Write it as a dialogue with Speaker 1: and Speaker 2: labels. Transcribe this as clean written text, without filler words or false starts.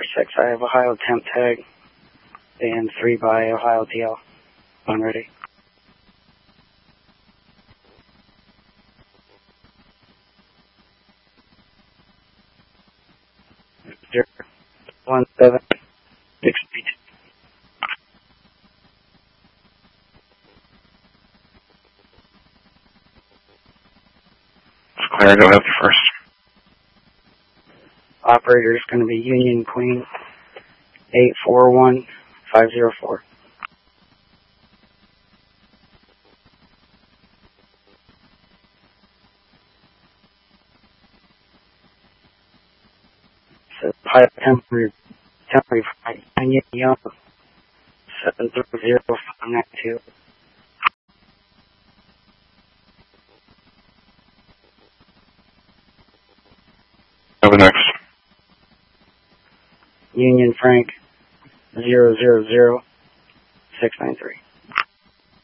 Speaker 1: 6, I have Ohio temp tag and 3 by Ohio TL. I'm ready. 01762.
Speaker 2: Clear, go ahead first.
Speaker 1: Operator is going to be Union Queen 841504. So pilot temporary Union Young 730-592.
Speaker 2: Over next.
Speaker 1: Union Frank 000693.